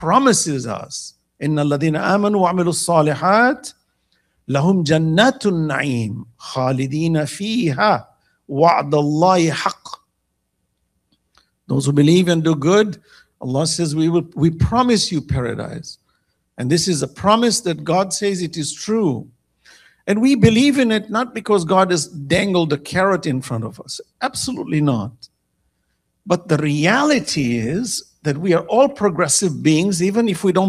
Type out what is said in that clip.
promises us, إِنَّ الَّذِينَ آمَنُوا وَعَمِلُوا الصَّالِحَاتِ لَهُمْ جَنَّاتُ النَّعِيمِ خَالِدِينَ فِيهَا وَعْدَ اللَّهِ حَقٌّ. Those who believe and do good, Allah says, we promise you paradise. And this is a promise that God says it is true. And we believe in it not because God has dangled a carrot in front of us. Absolutely not. But the reality is that we are all progressive beings, even if we don't